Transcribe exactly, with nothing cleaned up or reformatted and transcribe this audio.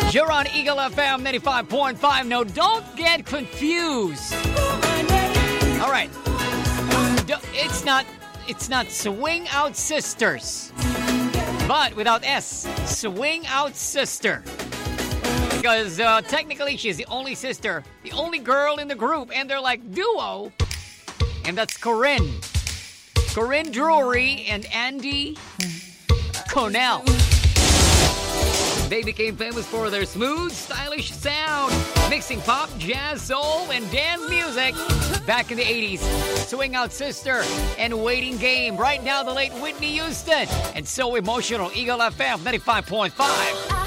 You're on Eagle F M ninety-five point five. No, don't get confused. All right. It's not, it's not Swing Out Sisters, but without S. Swing Out Sister. Because uh, technically she's the only sister, the only girl in the group, and they're like duo. And that's Corinne. Corinne Drury and Andy Cornell. They became famous for their smooth, stylish sound, mixing pop, jazz, soul, and dance music back in the eighties. Swing Out Sister and Waiting Game. Right now, the late Whitney Houston. And So Emotional. Eagle F M ninety-five point five.